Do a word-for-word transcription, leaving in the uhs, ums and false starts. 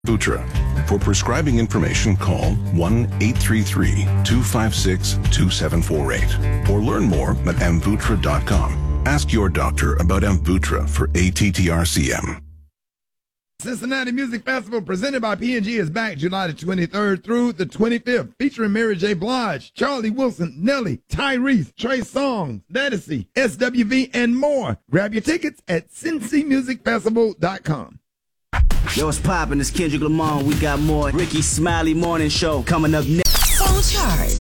Amvuttra. For prescribing information, call one eight three three, two five six, two seven four eight or learn more at amvuttra dot com. Ask your doctor about Amvuttra for A T T R C M. Cincinnati Music Festival presented by P and G is back July the twenty-third through the twenty-fifth, featuring Mary J. Blige, Charlie Wilson, Nelly, Tyrese, Trey Songz, Ledisi, S W V, and more. Grab your tickets at cincy music festival dot com. Yo, what's poppin'? It's Kendrick Lamar. We got more Ricky Smiley Morning Show coming up next. Phone charge.